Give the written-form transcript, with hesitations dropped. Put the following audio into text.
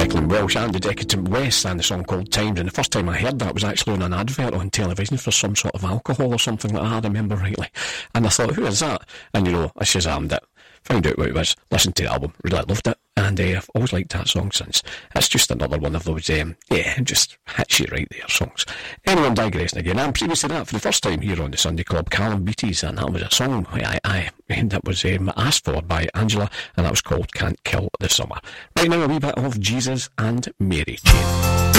Declan Welsh and the Decadent West, and the song called Times. And the first time I heard that was actually on an advert on television for some sort of alcohol or something like that, I remember rightly. And I thought, who is that? And I Shazammed it, found out what it was, listened to the album, really loved it, and I've always liked that song since. It's just another one of those, just hits you right there songs. Anyway, I'm digressing again. And previously that, for the first time here on the Sunday Club, Callum Beatties, and that was a song that was asked for by Angela, and that was called Can't Kill the Summer. Right now, a wee bit of Jesus and Mary Jane.